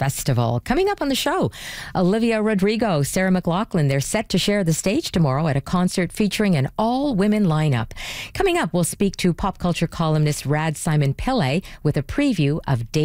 Festival. Coming up on the show, Olivia Rodrigo, Sarah McLachlan, they're set to share the stage tomorrow at a concert featuring an all-women lineup. Coming up, we'll speak to pop culture columnist Rad Simon Pillay with a preview of